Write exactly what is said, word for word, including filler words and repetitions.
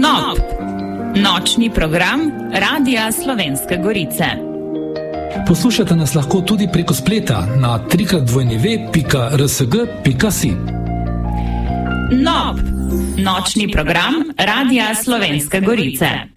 Nob, nočni program Radia Slovenske Gorice. Poslušate nas lahko tudi preko spleta na w w w pika r s g pika s i. Nob, nočni program Radia Slovenske Gorice.